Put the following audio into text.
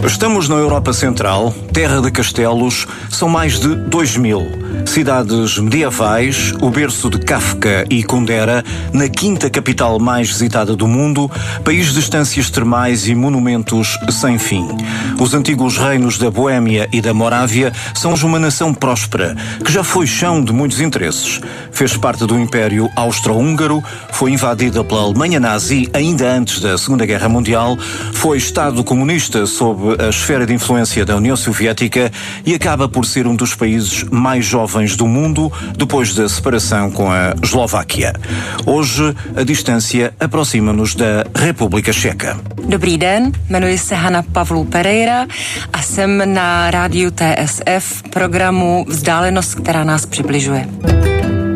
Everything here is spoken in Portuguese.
Estamos na Europa Central, terra de castelos, são mais de 2000. Cidades medievais, o berço de Kafka e Kundera, na quinta capital mais visitada do mundo, país de estâncias termais e monumentos sem fim. Os antigos reinos da Boémia e da Morávia são uma nação próspera, que já foi chão de muitos interesses. Fez parte do Império Austro-Húngaro, foi invadida pela Alemanha nazi ainda antes da Segunda Guerra Mundial, foi Estado comunista sob a esfera de influência da União Soviética e acaba por ser um dos países mais jovens do mundo depois da separação com a Eslováquia. Hoje, a distância aproxima-nos da República Checa. Dobrý den, jmenuji se Hana Pavlů Pereira a jsem na rádiu TSF programu Vzdálenost, která nás přibližuje.